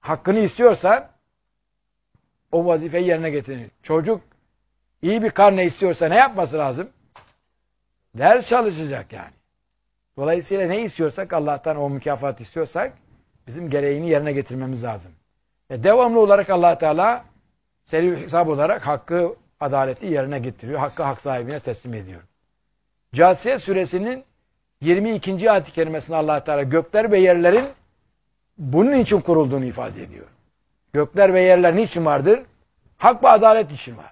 hakkını istiyorsan o vazifeyi yerine getirir. Çocuk iyi bir karne istiyorsa ne yapması lazım? Ders çalışacak yani. Dolayısıyla ne istiyorsak, Allah'tan o mükafat istiyorsak bizim gereğini yerine getirmemiz lazım. Devamlı olarak Allah Teala seri hesap olarak hakkı, adaleti yerine getiriyor. Hakkı hak sahibine teslim ediyor. Câsiye suresinin 22. ayet-i kerimesinde Allah Teala gökler ve yerlerin bunun için kurulduğunu ifade ediyor. Gökler ve yerler niçin vardır? Hak ve adalet için var.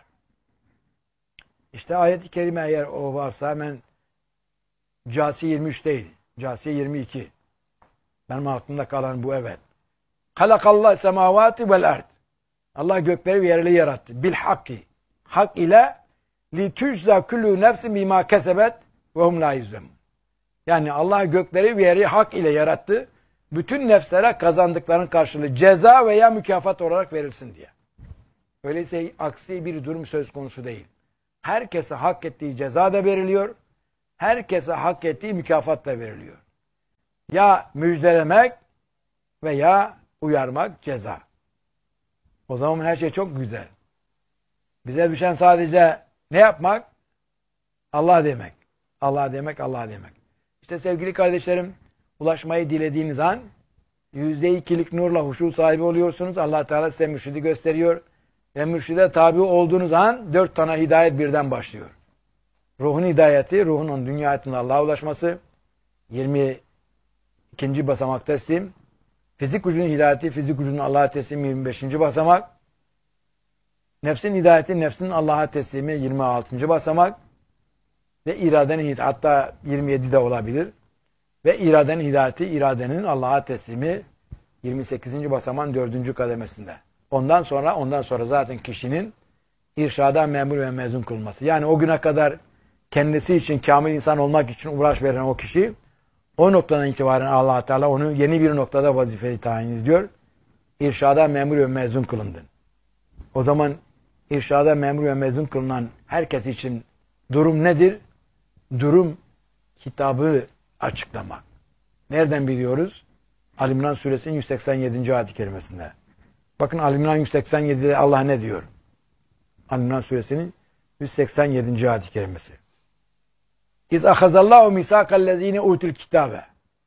İşte ayet-i kerime eğer o varsa hemen Câsiye 23 değil. Câsiye 22. Benim aklımda kalan bu, evet. Halakallah semavati vel ard. Allah gökleri ve yerleri yarattı. Bil hakki. Hak ile li tujza kullu nefsin bima kesebet ve hum la yuzlemun. Yani Allah gökleri ve yeri hak ile yarattı. Bütün nefslere kazandıklarının karşılığı ceza veya mükafat olarak verilsin diye. Öyleyse aksi bir durum söz konusu değil. Herkese hak ettiği ceza da veriliyor. Herkese hak ettiği mükafat da veriliyor. Ya müjdelemek veya uyarmak ceza. O zaman her şey çok güzel. Bize düşen sadece ne yapmak? Allah demek. Allah demek, Allah demek. İşte sevgili kardeşlerim, ulaşmayı dilediğiniz an %2'lik nurla huşu sahibi oluyorsunuz. Allah Teala size mürşidi gösteriyor. Ve mürşide tabi olduğunuz an 4 tane hidayet birden başlıyor. Ruhun hidayeti, ruhun dünya hayatında Allah'a ulaşması. 22. basamak teslim. Fizik gücünün hidayeti, fizik gücünün Allah'a teslimi 25. basamak. Nefsin hidayeti, nefsin Allah'a teslimi 26. basamak. Ve iradenin hidayeti, hatta 27 de olabilir. Ve iradenin hidayeti, iradenin Allah'a teslimi 28. basamağın 4. kademesinde. Ondan sonra zaten kişinin irşada memur ve mezun kılması. Yani o güne kadar kendisi için kamil insan olmak için uğraş veren o kişi, o noktadan itibaren Allah Teala onu yeni bir noktada vazifeli tayin ediyor. İrşada memur ve mezun kılındın. O zaman irşada memur ve mezun kılınan herkes için durum nedir? Durum kitabı açıklamak. Nereden biliyoruz? Ali İmran suresinin 187. ayet-i kerimesinde. Bakın Ali İmran 187'de Allah ne diyor? Ali İmran suresinin 187. ayet-i kerimesi. İz ahazallahu misakallezine utul kitabe.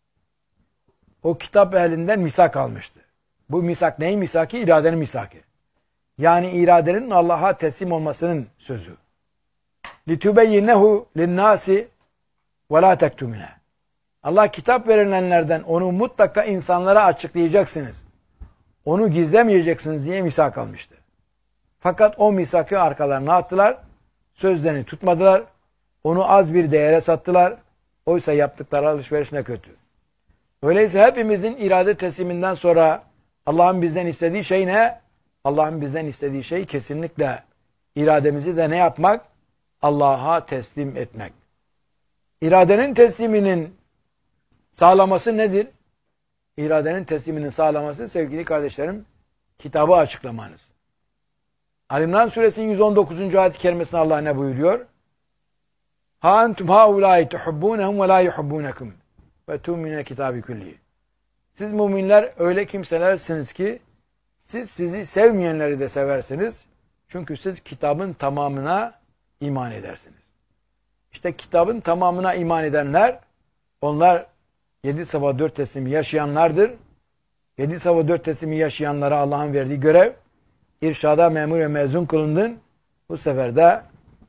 O kitap ehlinden misak almıştı. Bu misak neyin misaki? İradenin misaki. Yani iradenin Allah'a teslim olmasının sözü. Litubeyyinehu linnâsi ve lâ tektumine. Allah kitap verilenlerden onu mutlaka insanlara açıklayacaksınız. Onu gizlemeyeceksiniz diye misak almıştı. Fakat o misakı arkalarına attılar. Sözlerini tutmadılar. Onu az bir değere sattılar. Oysa yaptıkları alışveriş ne kötü. Öyleyse hepimizin irade tesliminden sonra Allah'ın bizden istediği şey ne? Allah'ın bizden istediği şey kesinlikle irademizi de ne yapmak? Allah'a teslim etmek. İradenin tesliminin sağlaması nedir? İradenin tesliminin sağlaması sevgili kardeşlerim kitabı açıklamanız. Ali İmran suresinin 119. ayet-i kerimesinde Allah ne buyuruyor? Ha entum haulâi tuhubbûnehum ve lâ yuhubbûnekum ve tûmine kitâbi külli. Siz müminler öyle kimselersiniz ki siz sizi sevmeyenleri de seversiniz. Çünkü siz kitabın tamamına iman edersiniz. İşte kitabın tamamına iman edenler, onlar 7 sabah 4 teslimi yaşayanlardır. 7 sabah 4 teslimi yaşayanlara Allah'ın verdiği görev, irşada memur ve mezun kılındın. Bu sefer de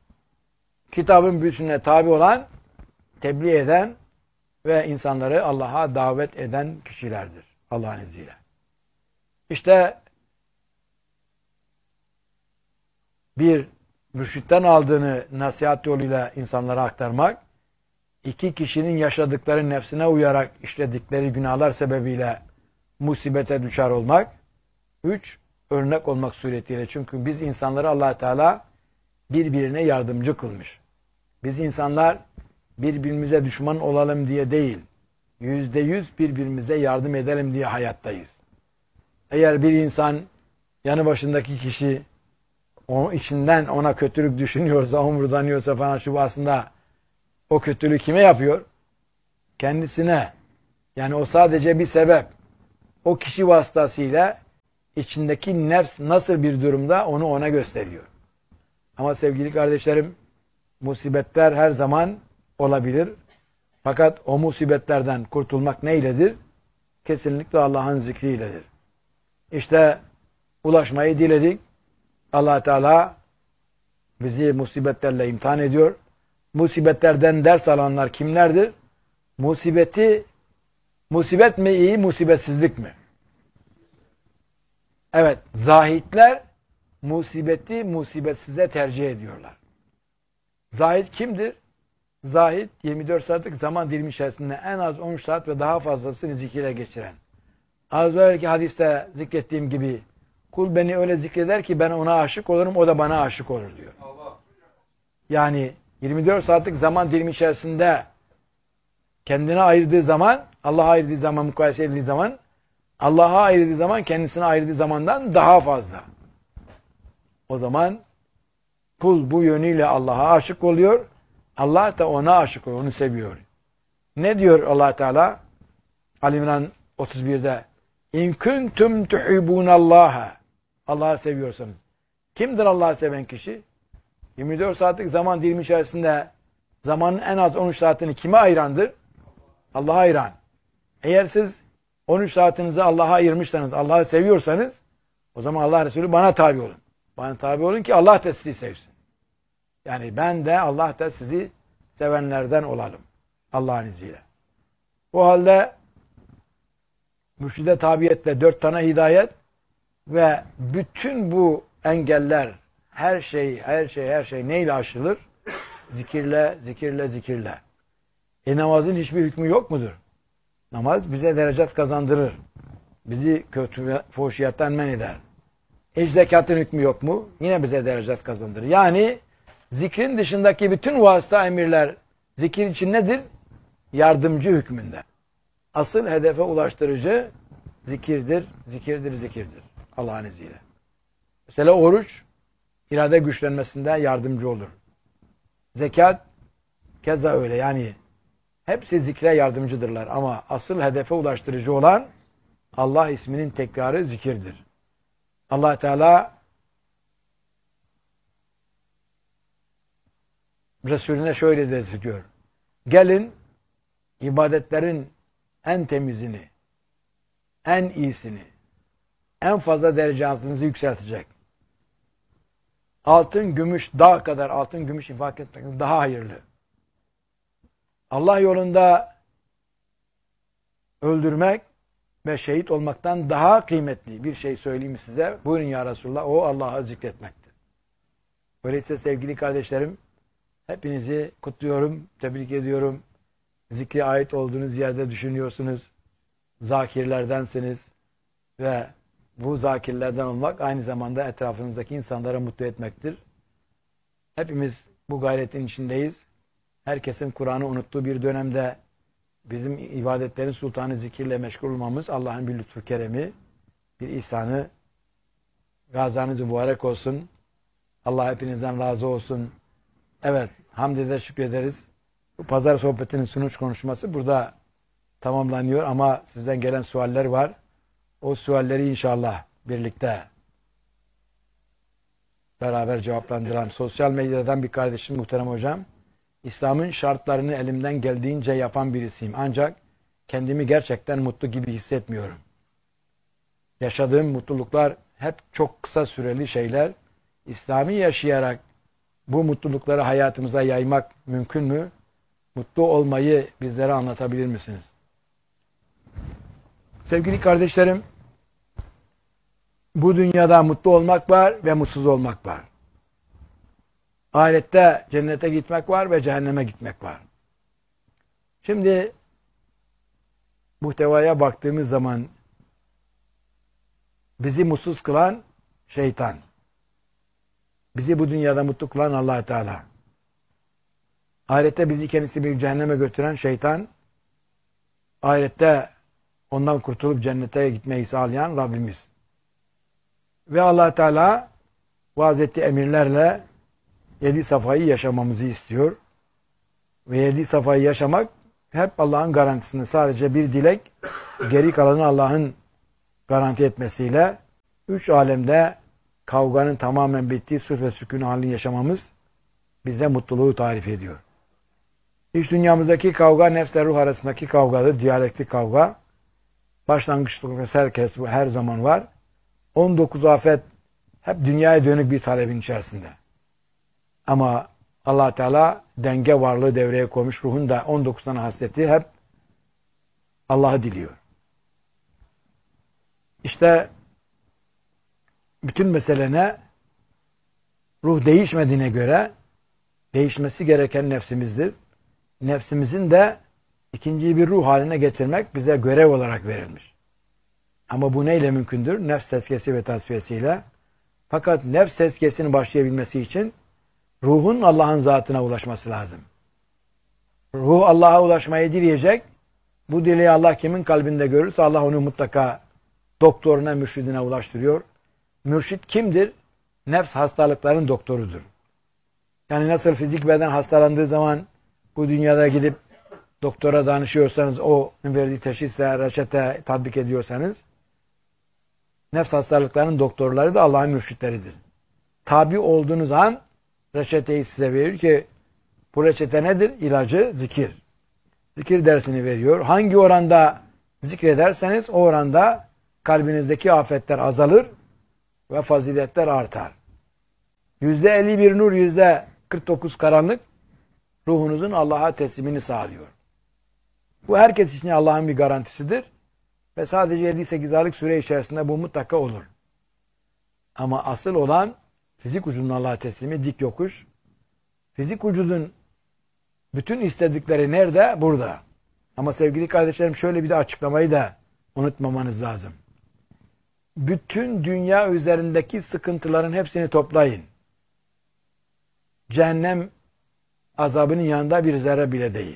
kitabın bütününe tabi olan, tebliğ eden ve insanları Allah'a davet eden kişilerdir. Allah'ın izniyle. İşte bir mürşitten aldığını nasihat yoluyla insanlara aktarmak, 2 kişinin yaşadıkları nefsine uyarak işledikleri günahlar sebebiyle musibete düşer olmak, 3 örnek olmak suretiyle. Çünkü biz insanları Allah Teala birbirine yardımcı kılmış. Biz insanlar birbirimize düşman olalım diye değil, %100 birbirimize yardım edelim diye hayattayız. Eğer bir insan yanı başındaki kişi o içinden ona kötülük düşünüyorsa, omurdanıyorsa falan, şu aslında o kötülüğü kime yapıyor? Kendisine. Yani o sadece bir sebep. O kişi vasıtasıyla içindeki nefs nasıl bir durumda onu ona gösteriyor. Ama sevgili kardeşlerim, musibetler her zaman olabilir. Fakat o musibetlerden kurtulmak neyledir? Kesinlikle Allah'ın zikriyledir. İşte ulaşmayı diledik. Allah Teala bizi musibetlerle imtihan ediyor. Musibetlerden ders alanlar kimlerdir? Musibet mi iyi, musibetsizlik mi? Evet, zahitler musibeti musibetsize tercih ediyorlar. Zahit kimdir? Zahit 24 saatlik zaman dilimi içerisinde en az 13 saat ve daha fazlasını zikirle geçiren. Az önceki hadiste zikrettiğim gibi kul beni öyle zikreder ki ben ona aşık olurum, o da bana aşık olur diyor. Yani 24 saatlik zaman dilimi içerisinde kendine ayırdığı zaman, Allah'a ayırdığı zaman, mukayese edildiği zaman, Allah'a ayırdığı zaman kendisine ayırdığı zamandan daha fazla. O zaman kul bu yönüyle Allah'a aşık oluyor. Allah da ona aşık oluyor, onu seviyor. Ne diyor Allah Teala? Ali İmran 31'de İn kuntum tuhibbunallaha. Allah'ı seviyorsanız. Kimdir Allah'ı seven kişi? 24 saatlik zaman dilimi içerisinde zamanın en az 13 saatini kime ayırandır? Allah'a ayıran. Eğer siz 13 saatinizi Allah'a ayırmışsanız, Allah'ı seviyorsanız o zaman Allah Resulü bana tabi olun. Bana tabi olun ki Allah da sizi sevsin. Yani ben de Allah da sizi sevenlerden olalım. Allah'ın izniyle. O halde mürşide tabiyetle 4 tane hidayet ve bütün bu engeller her şey neyle aşılır? Zikirle. Namazın hiçbir hükmü yok mudur? Namaz bize derecat kazandırır. Bizi kötü ve fuhşiyattan men eder. Zekatın hükmü yok mu? Yine bize derecat kazandırır. Yani zikrin dışındaki bütün vasıta emirler zikir için nedir? Yardımcı hükmünde. Asıl hedefe ulaştırıcı zikirdir. Allah'ın izniyle. Mesela oruç irade güçlenmesinde yardımcı olur. Zekat keza öyle. Yani hepsi zikre yardımcıdırlar ama asıl hedefe ulaştırıcı olan Allah isminin tekrarı zikirdir. Allah Teala Resulüne şöyle dedirtiyor. Gelin ibadetlerin en temizini, en iyisini, en fazla derecatınızı yükseltecek. Altın, gümüş, dağ kadar altın, gümüş infak etmek daha hayırlı. Allah yolunda öldürmek ve şehit olmaktan daha kıymetli bir şey söyleyeyim size. Buyurun ya Resulullah, o Allah'ı zikretmektir. Öyleyse sevgili kardeşlerim, hepinizi kutluyorum, tebrik ediyorum. Zikre ait olduğunuz yerde düşünüyorsunuz. Zakirlerdensiniz ve bu zakirlerden olmak aynı zamanda etrafınızdaki insanlara mutlu etmektir. Hepimiz bu gayretin içindeyiz. Herkesin Kur'an'ı unuttuğu bir dönemde bizim ibadetlerin sultanı zikirle meşgul olmamız Allah'ın bir lütfu keremi, bir ihsanı. Gazanız mübarek olsun. Allah hepinizden razı olsun. Evet, hamd eder şükrederiz. Bu pazar sohbetinin sunuş konuşması burada tamamlanıyor ama sizden gelen sualler var. O sualleri inşallah birlikte beraber cevaplandıran sosyal medyadan bir kardeşim muhterem hocam. İslam'ın şartlarını elimden geldiğince yapan birisiyim. Ancak kendimi gerçekten mutlu gibi hissetmiyorum. Yaşadığım mutluluklar hep çok kısa süreli şeyler. İslam'ı yaşayarak bu mutlulukları hayatımıza yaymak mümkün mü? Mutlu olmayı bizlere anlatabilir misiniz? Sevgili kardeşlerim, bu dünyada mutlu olmak var ve mutsuz olmak var. Ahirette cennete gitmek var ve cehenneme gitmek var. Şimdi muhtevaya baktığımız zaman bizi mutsuz kılan şeytan. Bizi bu dünyada mutlu kılan Allah Teala. Ahirette bizi kendisi bir cehenneme götüren şeytan. Ahirette ondan kurtulup cennete gitmeyi sağlayan Rabbimiz. Ve Allah Teala vaaz ettiği emirlerle 7 safhayı yaşamamızı istiyor. Ve 7 safhayı yaşamak hep Allah'ın garantisinde. Sadece bir dilek, geri kalanı Allah'ın garanti etmesiyle. üç alemde kavganın tamamen bittiği sırf ve sükun halini yaşamamız bize mutluluğu tarif ediyor. İç dünyamızdaki kavga nefsle ruh arasındaki kavgadır. Diyalektik kavga. Başlangıçta herkes her zaman var. 19 afet hep dünyaya dönük bir talebin içerisinde. Ama Allah Teala denge varlığı devreye koymuş. Ruhun da 19 tane hasreti hep Allah'ı diliyor. İşte bütün mesele ne? Ruh değişmediğine göre değişmesi gereken nefsimizdir. Nefsimizin de ikinci bir ruh haline getirmek bize görev olarak verilmiş. Ama bu neyle mümkündür? Nefs tezkiyesi ve tasfiyesiyle. Fakat nefs tezkiyesinin başlayabilmesi için ruhun Allah'ın zatına ulaşması lazım. Ruh Allah'a ulaşmayı dileyecek. Bu dileği Allah kimin kalbinde görürse Allah onu mutlaka doktoruna, mürşidine ulaştırıyor. Mürşid kimdir? Nefs hastalıkların doktorudur. Yani nasıl fizik beden hastalandığı zaman bu dünyada gidip doktora danışıyorsanız, o verdiği teşhisle reçete tatbik ediyorsanız, nefs hastalıklarının doktorları da Allah'ın mürşitleridir. Tabi olduğunuz an reçeteyi size verir ki bu reçete nedir? İlacı zikir. Zikir dersini veriyor. Hangi oranda zikrederseniz o oranda kalbinizdeki afetler azalır ve faziletler artar. %51 nur, %49 karanlık ruhunuzun Allah'a teslimini sağlıyor. Bu herkes için Allah'ın bir garantisidir. Ve sadece 7-8 aylık süre içerisinde bu mutlaka olur. Ama asıl olan fizik vücudun Allah'a teslimi, dik yokuş. Fizik vücudun bütün istedikleri nerede? Burada. Ama sevgili kardeşlerim, şöyle bir de açıklamayı da unutmamanız lazım. Bütün dünya üzerindeki sıkıntıların hepsini toplayın. Cehennem azabının yanında bir zerre bile değil.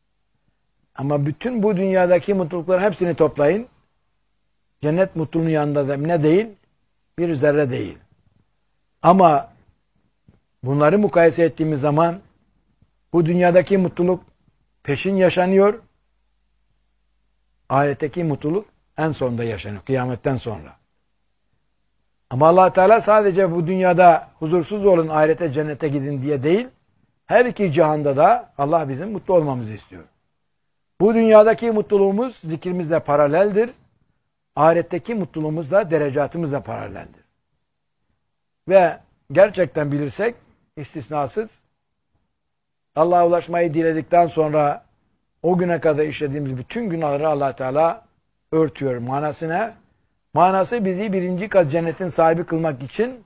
Ama bütün bu dünyadaki mutlulukların hepsini toplayın. Cennet mutluluğunun yanında da ne değil? Bir zerre değil. Ama bunları mukayese ettiğimiz zaman bu dünyadaki mutluluk peşin yaşanıyor. Ahiretteki mutluluk en sonunda yaşanıyor. Kıyametten sonra. Ama Allah Teala sadece bu dünyada huzursuz olun, ahirete, cennete gidin diye değil, her iki cihanda da Allah bizim mutlu olmamızı istiyor. Bu dünyadaki mutluluğumuz zikrimizle paraleldir. Ahiretteki mutluluğumuz da derecatımızla paraleldir. Ve gerçekten bilirsek istisnasız Allah'a ulaşmayı diledikten sonra o güne kadar işlediğimiz bütün günahları Allah Teala örtüyor. Manası ne? Manası bizi birinci kat cennetin sahibi kılmak için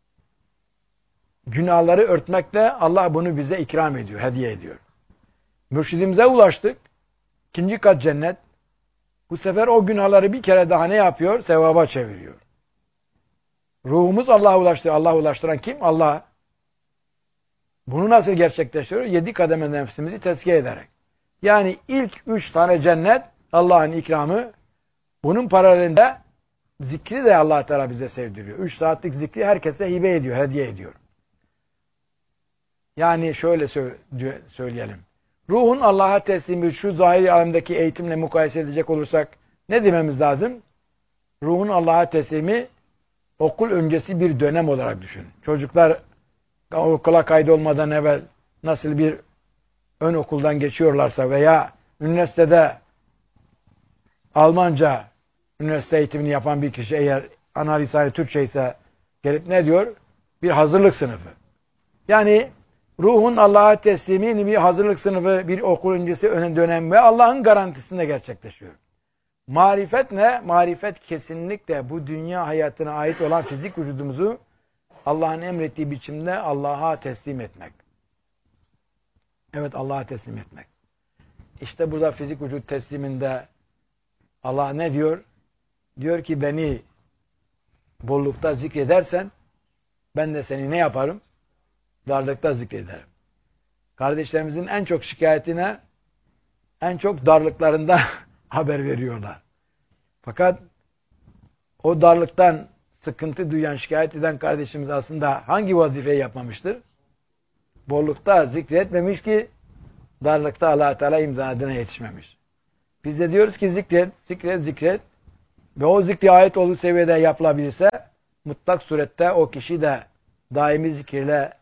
günahları örtmekle Allah bunu bize ikram ediyor, hediye ediyor. Mürşidimize ulaştık. İkinci kat cennet. Bu sefer o günahları bir kere daha ne yapıyor? Sevaba çeviriyor. Ruhumuz Allah'a ulaştı. Allah'a ulaştıran kim? Allah. Bunu nasıl gerçekleştiriyor? 7 kademe nefsimizi tezkiye ederek. Yani ilk 3 tane cennet Allah'ın ikramı. Bunun paralelinde zikri de Allah Teala bize sevdiriyor. 3 saatlik zikri herkese hibe ediyor, hediye ediyor. Yani şöyle söyleyelim. Ruhun Allah'a teslimi şu zahiri alemdeki eğitimle mukayese edecek olursak ne dememiz lazım? Ruhun Allah'a teslimi okul öncesi bir dönem olarak düşün. Çocuklar okula kaydolmadan evvel nasıl bir ön okuldan geçiyorlarsa veya üniversitede Almanca üniversite eğitimini yapan bir kişi eğer ana lisanı Türkçe ise gelip ne diyor? Bir hazırlık sınıfı. Yani ruhun Allah'a teslimi bir hazırlık sınıfı, bir okul öncesi ön dönem ve Allah'ın garantisinde gerçekleşiyor. Marifet ne? Marifet kesinlikle bu dünya hayatına ait olan fizik vücudumuzu Allah'ın emrettiği biçimde Allah'a teslim etmek. Evet, Allah'a teslim etmek. İşte burada fizik vücut tesliminde Allah ne diyor? Diyor ki beni bollukta zikredersen ben de seni ne yaparım? Darlıkta zikrederim. Kardeşlerimizin en çok şikayetine, en çok darlıklarında haber veriyorlar. Fakat o darlıktan sıkıntı duyan, şikayet eden kardeşimiz aslında hangi vazifeyi yapmamıştır? Bollukta zikretmemiş ki darlıkta Allah Teala imdadına yetişmemiş. Biz de diyoruz ki zikret, zikret, zikret ve o zikri ayet olduğu seviyede yapılabilirse mutlak surette o kişi de daimi zikirle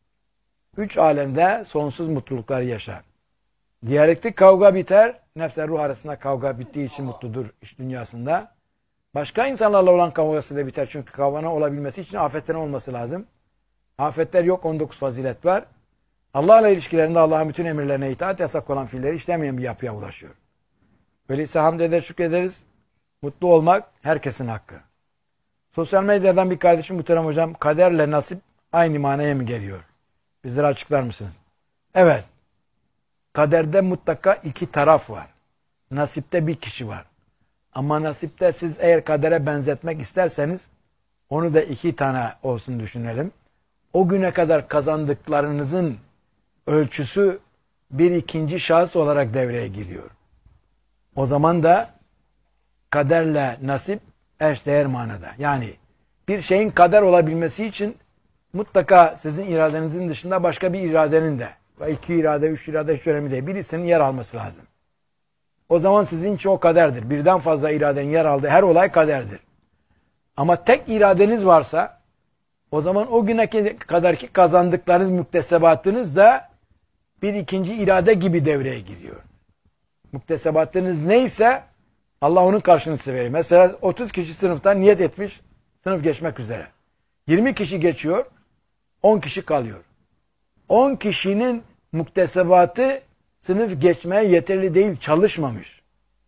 3 alemde sonsuz mutluluklar yaşar. Diyalektik kavga biter. Nefsle ruh arasında kavga bittiği için mutludur iş dünyasında. Başka insanlarla olan kavgası da biter. Çünkü kavganın olabilmesi için afetlerin olması lazım. Afetler yok, 19 fazilet var. Allah'la ilişkilerinde Allah'ın bütün emirlerine itaat, yasak olan fiilleri işlemeyen bir yapıya ulaşıyor. Öyleyse hamd eder, şükrederiz. Mutlu olmak herkesin hakkı. Sosyal medyadan bir kardeşim, muhterem hocam, kaderle nasip aynı manaya mı geliyor? Bizlere açıklar mısınız? Evet. Kaderde mutlaka 2 taraf var. Nasipte bir kişi var. Ama nasipte siz eğer kadere benzetmek isterseniz onu da 2 tane olsun düşünelim. O güne kadar kazandıklarınızın ölçüsü bir ikinci şahıs olarak devreye giriyor. O zaman da kaderle nasip eşdeğer manada. Yani bir şeyin kader olabilmesi için mutlaka sizin iradenizin dışında başka bir iradenin de, 2 irade, 3 irade hiç önemli değil, birisinin yer alması lazım. O zaman sizin için o kaderdir. Birden fazla iradenin yer aldığı her olay kaderdir. Ama tek iradeniz varsa o zaman o güne kadarki kazandıklarınız, muktesebatınız da bir ikinci irade gibi devreye giriyor. Muktesebatınız neyse Allah onun karşılığını size verir. Mesela 30 kişi sınıftan niyet etmiş, sınıf geçmek üzere. 20 kişi geçiyor, 10 kişi kalıyor. 10 kişinin muktesebatı sınıf geçmeye yeterli değil, çalışmamış.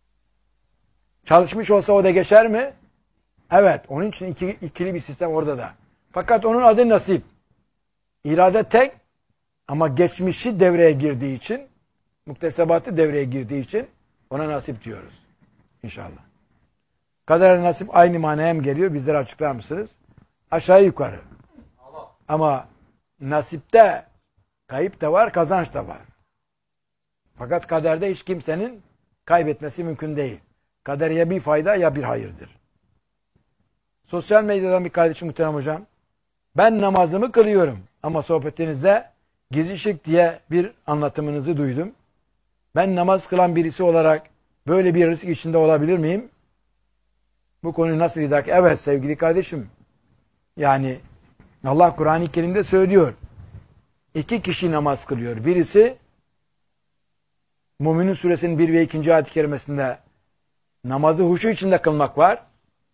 Çalışmış olsa o da geçer mi? Evet, onun için ikili bir sistem orada da. Fakat onun adı nasip. İrade tek ama geçmişi devreye girdiği için, muktesebatı devreye girdiği için ona nasip diyoruz. İnşallah. Kader nasip aynı manaya mı geliyor? Bizlere açıklar mısınız? Aşağı yukarı. Ama nasipte kayıp da var, kazanç da var. Fakat kaderde hiç kimsenin kaybetmesi mümkün değil. Kader ya bir fayda ya bir hayırdır. Sosyal medyadan bir kardeşim, muhterem hocam, ben namazımı kılıyorum ama sohbetinizde gizli şirk diye bir anlatımınızı duydum. Ben namaz kılan birisi olarak böyle bir risk içinde olabilir miyim? Bu konuyu nasıl idrak? Evet sevgili kardeşim. Yani Allah Kur'an-ı Kerim'de söylüyor. 2 kişi namaz kılıyor. Birisi Müminun suresinin 1 ve 2. ayet-i kerimesinde namazı huşu içinde kılmak var.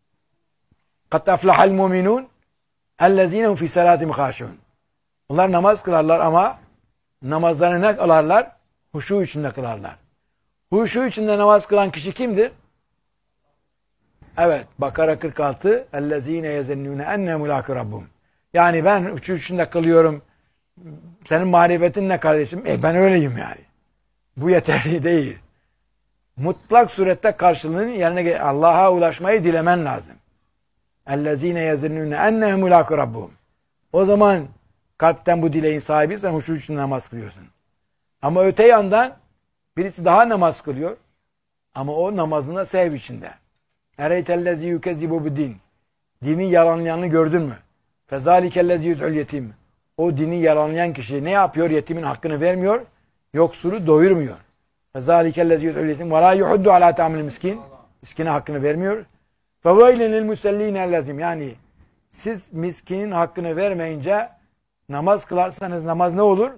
قَدْ أَفْلَحَ الْمُؤْمِنُونَ اَلَّذ۪ينَ هُمْ فِي سَلَاتِهِمْ خَاشِعُونَ. Onlar namaz kılarlar ama namazlarını ne kılarlar? Huşu içinde kılarlar. Huşu içinde namaz kılan kişi kimdir? Evet, Bakara 46 اَلَّذ۪ينَ يَزَنُّونَ اَنَّهُ مُلَاقُ رَبُّهُمْ. Yani ben huşu içinde kılıyorum. Senin marifetin ne kardeşim? Ben öyleyim yani. Bu yeterli değil. Mutlak surette karşılığını yerine Allah'a ulaşmayı dilemen lazım. اَلَّذ۪ينَ يَزَنُّونَ اَنَّهُ مُلَاقُ رَبُّهُمْ. O zaman kalpten bu dileğin sahibiysen huşu içinde namaz kılıyorsun. Ama öte yandan birisi daha namaz kılıyor ama o namazında sev içinde. اَرَيْتَ الَّذ۪ي يُكَذِّبُ بِدِينَ. Dini yalanlayanı gördün mü? فَذَٰلِكَ الَّذ۪ي يُدْعُ الْيَتِيمِ. O dini yalanlayan kişi ne yapıyor? Yetimin hakkını vermiyor, yoksulu doyurmuyor. فَذَٰلِكَ الَّذ۪ي يُدْعُ الْيَتِيمِ وَلَا يُحُدُّ عَلَى تَعْمِلِ miskin. Miskine hakkını vermiyor. فَوَيْلٍ لِلْمُسَلِّينَ الَّذ۪يمِ. Yani siz miskinin hakkını vermeyince namaz kılarsanız namaz ne olur?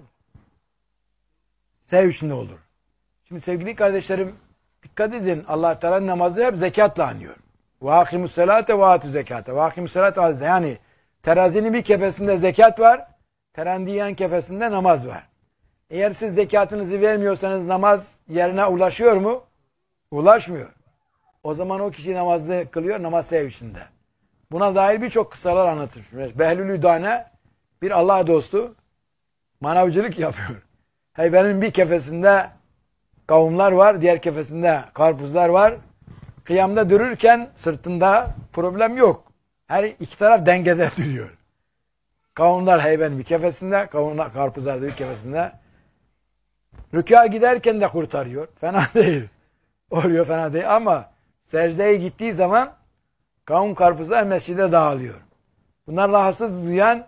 Sev içinde olur. Şimdi sevgili kardeşlerim dikkat edin. Allah Teala namazı hep zekatla anıyor. وَاَقِمُ السَّلَاةَ وَاَتُ زَكَاةَ وَاَقِمُ السَّلَاةَ وَاَتُ. Yani terazinin bir kefesinde zekat var. Terendiyen kefesinde namaz var. Eğer siz zekatınızı vermiyorsanız namaz yerine ulaşıyor mu? Ulaşmıyor. O zaman o kişi namazı kılıyor, namaz sev içinde. Buna dair birçok kıssalar anlatır. Behlül Dane bir Allah dostu manavcılık yapıyor. Hayber'in bir kefesinde kavumlar var, diğer kefesinde karpuzlar var. Kıyamda dururken sırtında problem yok. Her iki taraf dengede duruyor. Kavumlar Hayber'in bir kefesinde, kavumlar karpuzlar bir kefesinde. Rükâ giderken de kurtarıyor. Fena değil. Oluyor fena değil ama secdeye gittiği zaman kavim karpuzlar mescide dağılıyor. Bunlar rahatsız duyan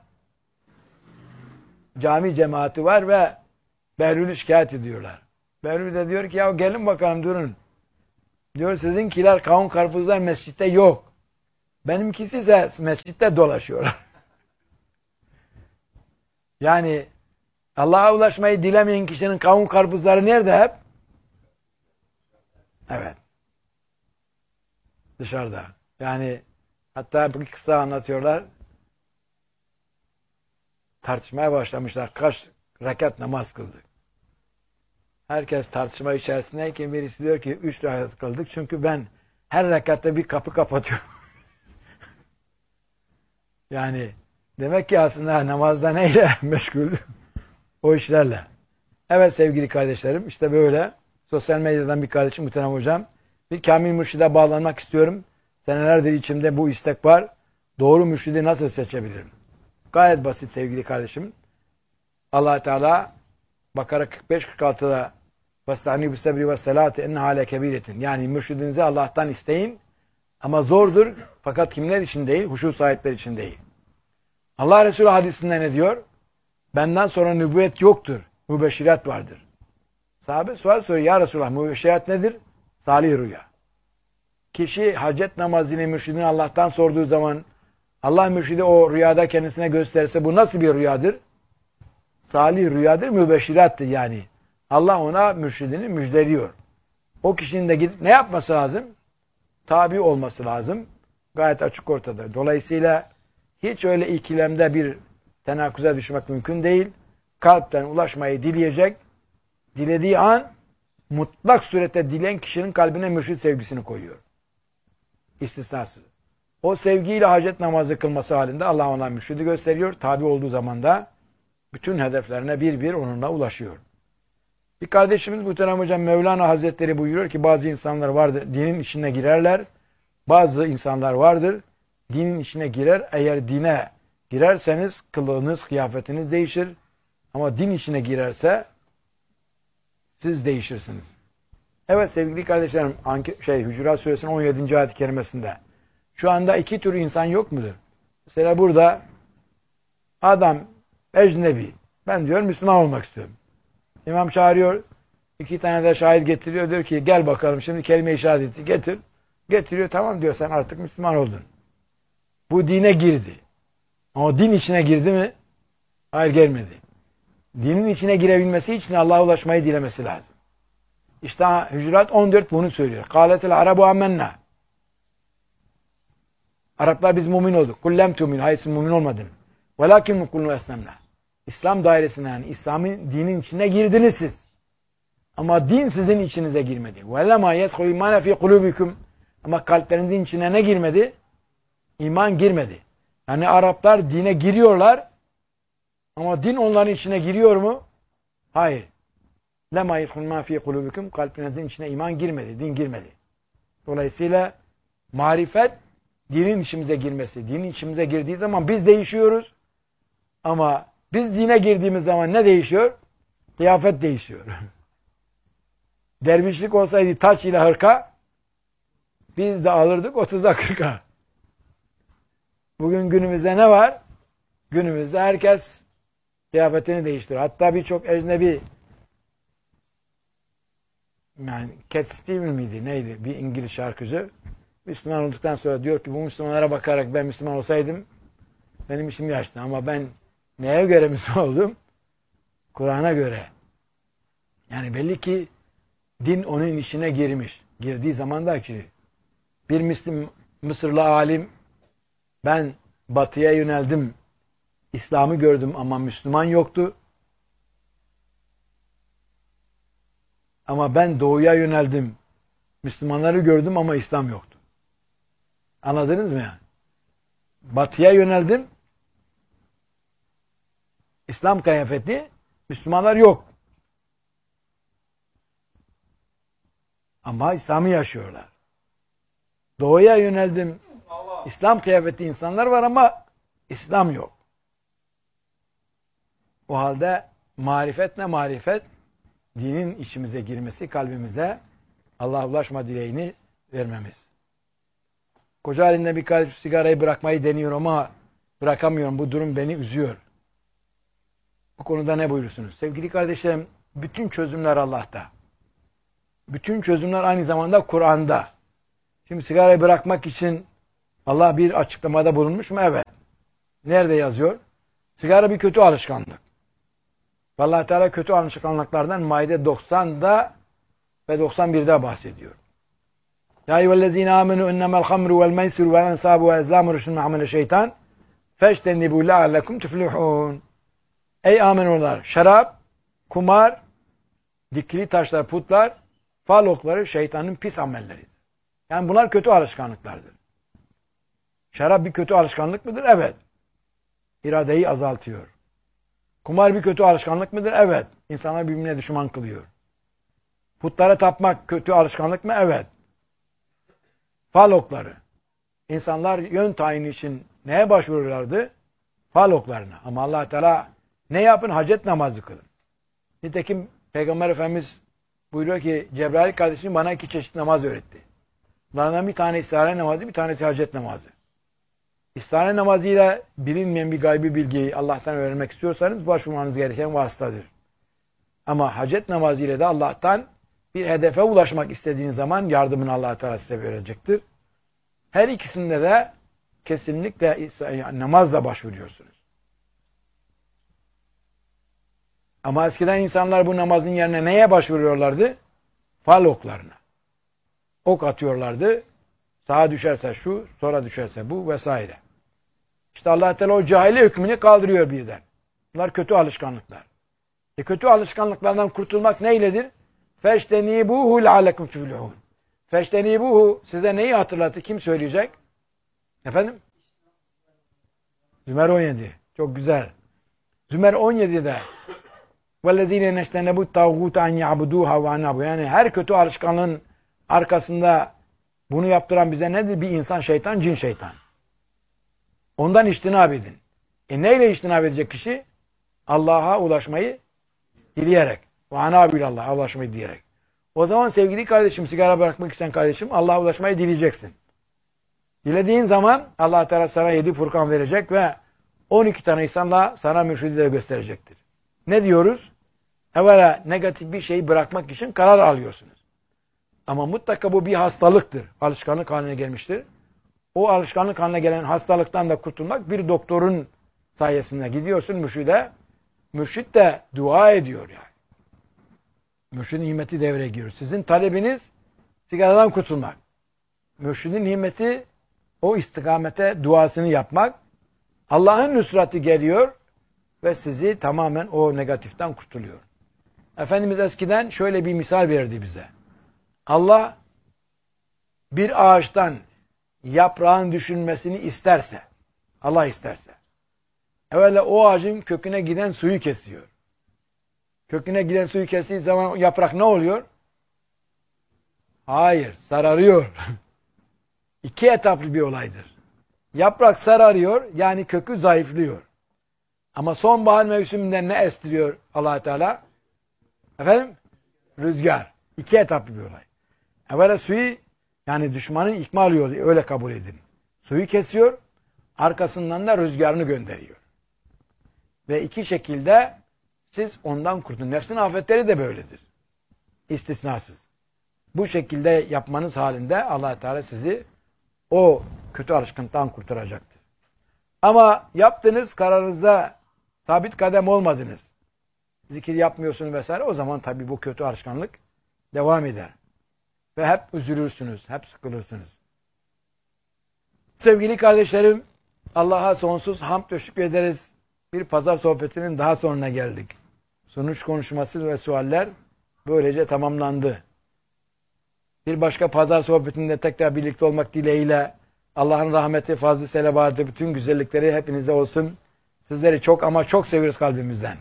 cami cemaati var ve Behlül'ü şikayet ediyorlar. Behlül de diyor ki ya gelin bakalım durun. Diyor sizinkiler kavim karpuzlar mescitte yok. Benimkisi ise mescitte dolaşıyorlar. Yani Allah'a ulaşmayı dilemeyen kişinin kavun karpuzları nerede hep? Evet. Dışarıda. Yani hatta bir kısa anlatıyorlar. Tartışmaya başlamışlar. Kaç rekat namaz kıldık? Herkes tartışma içerisindeyken birisi diyor ki 3 rekat kıldık. Çünkü ben her rekatta bir kapı kapatıyorum. Yani demek ki aslında namazda neyle meşgul? O işlerle. Evet sevgili kardeşlerim, işte böyle sosyal medyadan bir kardeşim Muhterem Hocam, bir kamil mürşide bağlanmak istiyorum. Senelerdir içimde bu istek var. Doğru mürşidi nasıl seçebilirim? Gayet basit sevgili kardeşim. Allah Teala Bakara 45-46'da "Vesta'inu bis-sabri ve's-salati enneha lekebiretin." Yani mürşidinizi Allah'tan isteyin ama zordur. Fakat kimler için değil? Huşu sahipleri için değil. Allah Resulü hadisinde ne diyor? Benden sonra nübüvvet yoktur. Mübeşşirat vardır. Sahabe sual soruyor. Ya Resulullah, mübeşşirat nedir? Salih rüya. Kişi hacet namazını mürşidini Allah'tan sorduğu zaman Allah mürşidi o rüyada kendisine gösterirse bu nasıl bir rüyadır? Salih rüyadır, mübeşşirattır yani. Allah ona mürşidini müjdeliyor. O kişinin de gidip ne yapması lazım? Tabi olması lazım. Gayet açık ortada. Dolayısıyla hiç öyle ikilemde bir tenakuza düşmek mümkün değil. Kalpten ulaşmayı dileyecek. Dilediği an mutlak surette dileyen kişinin kalbine mürşid sevgisini koyuyor. İstisnasız. O sevgiyle hacet namazı kılması halinde Allah ona mürşidi gösteriyor. Tabi olduğu zaman da bütün hedeflerine bir bir onunla ulaşıyor. Bir kardeşimiz Muhterem Hocam Mevlana Hazretleri buyuruyor ki bazı insanlar vardır dinin içine girerler. Bazı insanlar vardır dinin içine girer. Eğer dine girerseniz kılığınız, kıyafetiniz değişir. Ama din içine girerse siz değişirsiniz. Evet sevgili kardeşlerim, Hücurat Suresinin 17. ayet-i kerimesinde şu anda iki tür insan yok mudur? Mesela burada adam ecnebi. Ben diyor Müslüman olmak istiyorum. İmam çağırıyor. 2 tane de şahit getiriyor. Diyor ki gel bakalım şimdi kelime-i şehadeti getir. Getiriyor. Tamam diyor, sen artık Müslüman oldun. Bu dine girdi. Ama din içine girdi mi? Hayır, gelmedi. Dinin içine girebilmesi için Allah'a ulaşmayı dilemesi lazım. İşte Hücurat 14 bunu söylüyor. Kâletel arabu amennâ. Araplar biz mümin olduk. Kullem tu'min. Hayır siz mümin olmadın. Velakin mukulun esnemna. İslam dairesine yani İslam'ın dinin içine girdiniz siz. Ama din sizin içinize girmedi. Velema yedhul imane fi kulubikum. Ama kalplerinizin içine ne girmedi? İman girmedi. Yani Araplar dine giriyorlar ama din onların içine giriyor mu? Hayır. Lema yedhul ma fi kulubikum. Kalplerinizin içine iman girmedi, din girmedi. Dolayısıyla marifet dinin içimize girmesi. Dinin içimize girdiği zaman biz değişiyoruz. Ama biz dine girdiğimiz zaman ne değişiyor? Kıyafet değişiyor. Dervişlik olsaydı taç ile hırka biz de alırdık 30'a 40'a. Bugün günümüzde ne var? Günümüzde herkes kıyafetini değiştiriyor. Hatta birçok ecnebi yani Cat Stevens miydi neydi bir İngiliz şarkıcı Müslüman olduktan sonra diyor ki bu Müslümanlara bakarak ben Müslüman olsaydım benim işim yaşlı ama ben neye göre Müslüman oldum? Kur'an'a göre. Yani belli ki din onun içine girmiş. Girdiği zaman da ki bir Mısırlı alim ben batıya yöneldim. İslam'ı gördüm ama Müslüman yoktu. Ama ben doğuya yöneldim. Müslümanları gördüm ama İslam yoktu. Anladınız mı yani? Batıya yöneldim. İslam kıyafeti, Müslümanlar yok. Ama İslam'ı yaşıyorlar. Doğuya yöneldim. İslam kıyafeti insanlar var ama İslam yok. O halde marifet ne marifet? Dinin içimize girmesi, kalbimize Allah'a ulaşma dileğini vermemiz. Koca halinde bir kardeş sigarayı bırakmayı deniyorum ama bırakamıyorum. Bu durum beni üzüyor. Bu konuda ne buyurursunuz? Sevgili kardeşlerim, bütün çözümler Allah'ta. Bütün çözümler aynı zamanda Kur'an'da. Şimdi sigarayı bırakmak için Allah bir açıklamada bulunmuş mu? Evet. Nerede yazıyor? Sigara bir kötü alışkanlık. Allah Teala kötü alışkanlıklardan Maide 90'da ve 91'de bahsediyor. Ya eyyühellezine amenu innemel hamru vel meysir vel ensabu ve ezlamu rüşün me'amele şeytan feştennibu leallekum tuflihun. Ey amenular! Şarap, kumar, dikili taşlar, putlar, fal okları şeytanın pis amelleridir. Yani bunlar kötü alışkanlıklardır. Şarap bir kötü alışkanlık mıdır? Evet. İradeyi azaltıyor. Kumar bir kötü alışkanlık mıdır? Evet. İnsanlar birbirine düşman kılıyor. Putlara tapmak kötü alışkanlık mı? Evet. Fal okları. İnsanlar yön tayini için neye başvuruyorlardı? Fal oklarına. Ama Allah Teala ne yapın? Hacet namazı kılın. Nitekim Peygamber Efendimiz buyuruyor ki Cebrail kardeşim bana 2 çeşit namaz öğretti. Bunlardan bir tanesi istihare namazı, bir tanesi hacet namazı. İstihare namazıyla bilinmeyen bir gaybi bilgiyi Allah'tan öğrenmek istiyorsanız başvurmanız gereken vasıtadır. Ama hacet namazı ile de Allah'tan bir hedefe ulaşmak istediğiniz zaman yardımını Allah Teala size verecektir. Her ikisinde de kesinlikle namazla başvuruyorsunuz. Ama eskiden insanlar bu namazın yerine neye başvuruyorlardı? Fal oklarına. Ok atıyorlardı. Sağa düşerse şu, sola düşerse bu vesaire. İşte Allah Teala o cahiliye hükmünü kaldırıyor birden. Bunlar kötü alışkanlıklar. Kötü alışkanlıklardan kurtulmak neyledir? Feştenibuhu leallekum tuflihun. Feştenibuhu size neyi hatırlattı? Kim söyleyecek? Efendim? Zümer 17. Çok güzel. Zümer 17'de وَالَّذ۪ينَ نَشْتَنَبُوا الطَّاغُوتَ أَنْ يَعْبُدُوهَا وَاَنَابُوا. Yani her kötü alışkanlığın arkasında bunu yaptıran bize nedir? Bir insan şeytan, cin şeytan. Ondan içtinab edin. Neyle içtinab edecek kişi? Allah'a ulaşmayı dileyerek. وَاَنَابُوا Allah'a ulaşmayı dileyerek. O zaman sevgili kardeşim, sigara bırakmak isteyen kardeşim, Allah'a ulaşmayı dileyeceksin. Dilediğin zaman Allah Teala sana 7 Furkan verecek ve 12 tane insanla sana mürşidi de gösterecektir. Ne diyoruz? Evvela negatif bir şeyi bırakmak için karar alıyorsunuz. Ama mutlaka bu bir hastalıktır. Alışkanlık haline gelmiştir. O alışkanlık haline gelen hastalıktan da kurtulmak bir doktorun sayesinde gidiyorsun mürşide. Mürşit de dua ediyor yani. Mürşidin himmeti devreye giriyor. Sizin talebiniz sigaradan kurtulmak. Mürşidin himmeti o istikamete duasını yapmak. Allah'ın nusrati geliyor ve sizi tamamen o negatiften kurtuluyor. Efendimiz eskiden şöyle bir misal verirdi bize. Allah bir ağaçtan yaprağın düşülmesini isterse, Allah isterse, evvela o ağacın köküne giden suyu kesiyor. Köküne giden suyu kestiği zaman yaprak ne oluyor? Hayır, sararıyor. 2 etaplı bir olaydır. Yaprak sararıyor, yani kökü zayıflıyor. Ama sonbahar mevsiminde ne estiriyor Allah Teala? Efendim? Rüzgar. 2 etaplı bir olay. Evvela suyu, yani düşmanın ikmal alıyor, öyle kabul edin. Suyu kesiyor, arkasından da rüzgarını gönderiyor. Ve 2 şekilde siz ondan kurtulun. Nefsin afetleri de böyledir. İstisnasız. Bu şekilde yapmanız halinde Allah Teala sizi o kötü alışkanlıktan kurtaracaktır. Ama yaptınız, kararınızda sabit kadem olmadınız. Zikir yapmıyorsunuz vesaire. O zaman tabii bu kötü alışkanlık devam eder. Ve hep üzülürsünüz, hep sıkılırsınız. Sevgili kardeşlerim, Allah'a sonsuz hamd ve şükrederiz. Bir pazar sohbetinin daha sonuna geldik. Sonuç konuşması ve sualler böylece tamamlandı. Bir başka pazar sohbetinde tekrar birlikte olmak dileğiyle Allah'ın rahmeti, fazl-ı selavatı, bütün güzellikleri hepinize olsun. Sizleri çok ama çok seviyoruz kalbimizden.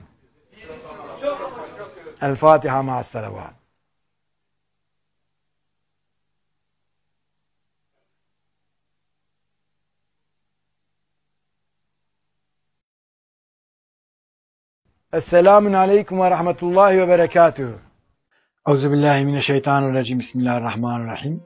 El Fatiha ma'as salavat. Esselamun aleyküm ve rahmetullahi ve berekatuhu. Euzubillahimineşşeytanirracim. Bismillahirrahmanirrahim.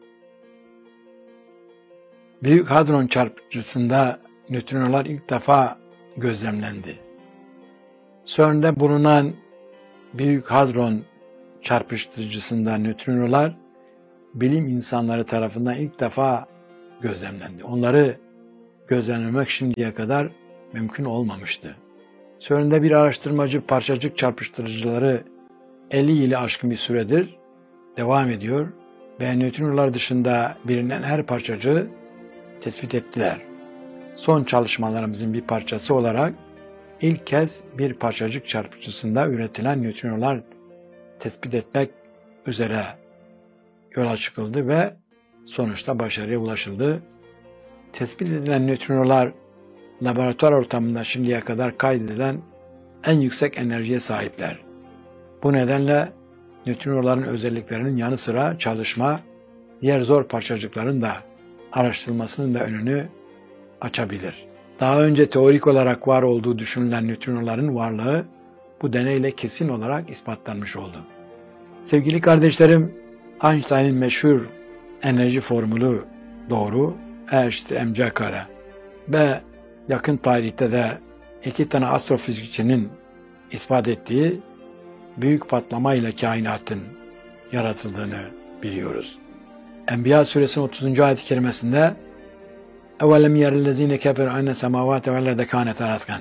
Büyük Hadron çarpıcısında nötrinolar ilk defa gözlemlendi. CERN'de bulunan Büyük Hadron çarpıştırıcısında nötrinolar bilim insanları tarafından ilk defa gözlemlendi. Onları gözlemlemek şimdiye kadar mümkün olmamıştı. Sonunda bir araştırmacı parçacık çarpıştırıcıları 50 yılı aşkın bir süredir devam ediyor ve nötrinolar dışında bilinen her parçacığı tespit ettiler. Son çalışmalarımızın bir parçası olarak ilk kez bir parçacık çarpıcısında üretilen nötrinolar tespit etmek üzere yola çıkıldı ve sonuçta başarıya ulaşıldı. Tespit edilen nötrinolar laboratuvar ortamında şimdiye kadar kaydedilen en yüksek enerjiye sahipler. Bu nedenle nötrinoların özelliklerinin yanı sıra çalışma, diğer zor parçacıkların da araştırılmasının da önünü açabilir. Daha önce teorik olarak var olduğu düşünülen nötrinoların varlığı bu deneyle kesin olarak ispatlanmış oldu. Sevgili kardeşlerim, Einstein'ın meşhur enerji formülü doğru, E=mc². Ve yakın tarihte de iki tane astrofizikçinin ispat ettiği büyük patlamayla kainatın yaratıldığını biliyoruz. Enbiya suresinin 30. ayet-i kerimesinde اَوَلَمْ يَرَ الَّذ۪ينَ كَفَرُوا اَنَّ سَمَاوَاتَ وَالْاَرْضَ كَانَتَا رَتْقًا.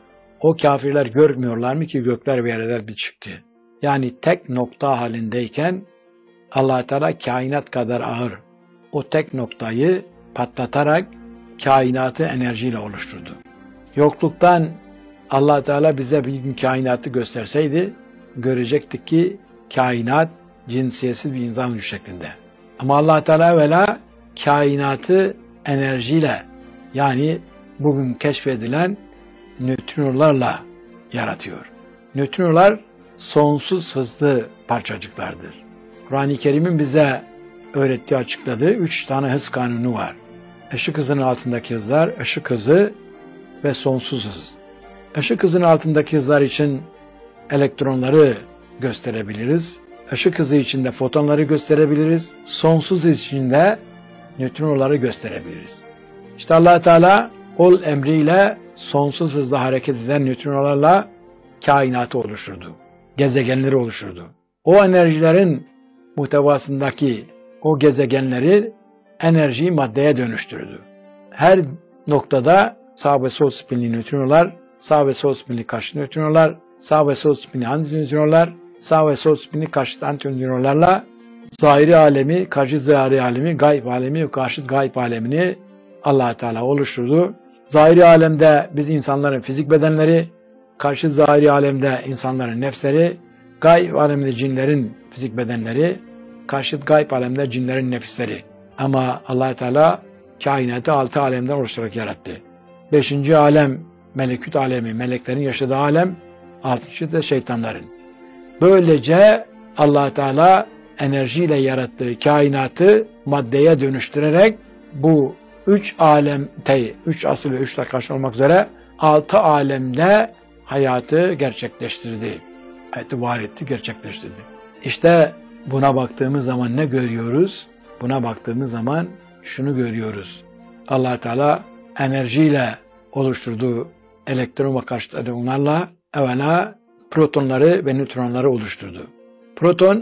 O kafirler görmüyorlar mı ki gökler ve yerler bir çıktı. Yani tek nokta halindeyken Allah Teala kainat kadar ağır o tek noktayı patlatarak kainatı enerjiyle oluşturdu. Yokluktan Allah Teala bize bir gün kainatı gösterseydi görecektik ki kainat cinsiyetsiz bir insan vücudu şeklinde. Ama Allah Teala evvela kainatı enerjiyle, yani bugün keşfedilen nötrinolarla yaratıyor. Nötrinolar sonsuz hızlı parçacıklardır. Kur'an-ı Kerim'in bize öğrettiği, açıkladığı 3 tane hız kanunu var. Işık hızının altındaki hızlar, ışık hızı ve sonsuz hız. Işık hızının altındaki hızlar için elektronları gösterebiliriz. Işık hızı içinde fotonları gösterebiliriz. Sonsuz hız içinde nötrinoları gösterebiliriz. İşte Allah Teala ol emriyle sonsuz hızla hareket eden nötrinolarla kainatı oluşturdu. Gezegenleri oluşturdu. O enerjilerin muhtevasındaki o gezegenleri enerjiyi maddeye dönüştürdü. Her noktada sağ ve sol spinli nötrinolar, sağ ve sol spinli karşıt nötrinolar, sağ ve sol spinli antinötrinolar, sağ ve sol spinli karşıt antinötrinolarla zahiri alemi, karşıt zahiri alemi, gayb alemi ve karşıt gayb alemini Allah Teala oluşturdu. Zahiri alemde biz insanların fizik bedenleri, karşıt zahiri alemde insanların nefsleri, gayb alemde cinlerin fizik bedenleri, karşıt gayb alemde cinlerin nefisleri. Ama Allah Teala kainatı 6 alemden oluşturarak yarattı. 5. alem melekut alemi, meleklerin yaşadığı alem, 6. da şeytanların. Böylece Allah Teala enerjiyle yarattığı kainatı maddeye dönüştürerek bu 3 alemde, 3 asıl ve 3 taş olmak üzere 6 alemde hayatı gerçekleştirdi. Hayatı var etti, gerçekleştirdi. İşte buna baktığımız zaman ne görüyoruz? Buna baktığımız zaman şunu görüyoruz. Allah Teala enerjiyle oluşturduğu elektron ve karşıt elektronlarla evvela protonları ve nötronları oluşturdu. Proton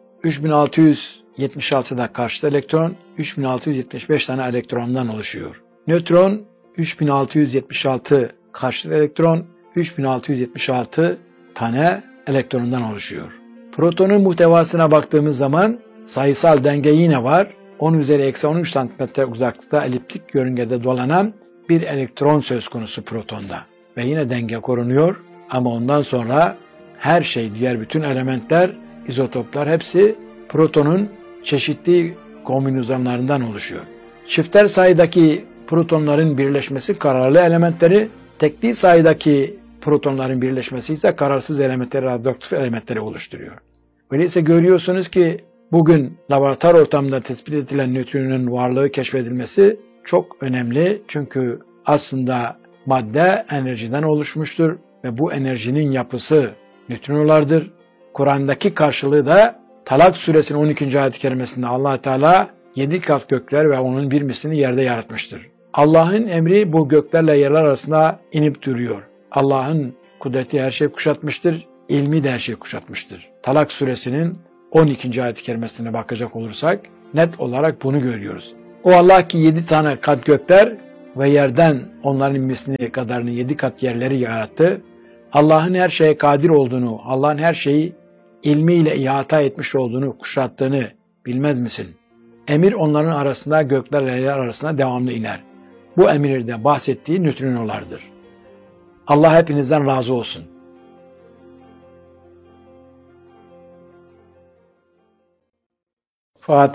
3676'da karşıt elektron, 3675 tane elektrondan oluşuyor. Nötron 3676 karşıt elektron, 3676 tane elektrondan oluşuyor. Protonun muhtevasına baktığımız zaman sayısal denge yine var. 10 üzeri eksi 13 cm uzaklıkta eliptik yörüngede dolanan bir elektron söz konusu protonda. Ve yine denge korunuyor ama ondan sonra her şey, diğer bütün elementler, izotoplar hepsi protonun çeşitli kombinasyonlarından oluşuyor. Çifter sayıdaki protonların birleşmesi kararlı elementleri, tekli sayıdaki protonların birleşmesi ise kararsız elementleri, radyoaktif elementleri oluşturuyor. Öyleyse görüyorsunuz ki bugün laboratuvar ortamında tespit edilen nötronun varlığı keşfedilmesi çok önemli. Çünkü aslında madde enerjiden oluşmuştur ve bu enerjinin yapısı nötrinolardır. Kur'an'daki karşılığı da Talak suresinin 12. ayet-i kerimesinde Allah Teala 7 kat gökler ve onun bir mislini yerde yaratmıştır. Allah'ın emri bu göklerle yerler arasında inip duruyor. Allah'ın kudreti her şeyi kuşatmıştır, ilmi de her şeyi kuşatmıştır. Talak suresinin 12. ayet-i kerimesine bakacak olursak net olarak bunu görüyoruz. O Allah ki 7 tane kat gökler ve yerden onların inmesini kadarını 7 kat yerleri yarattı. Allah'ın her şeye kadir olduğunu, Allah'ın her şeyi ilmiyle ihata etmiş olduğunu, kuşattığını bilmez misin? Emir onların arasında, göklerle yer arasında devamlı iner. Bu emirde bahsettiği nötrinolardır. Allah hepinizden razı olsun. Fatiha.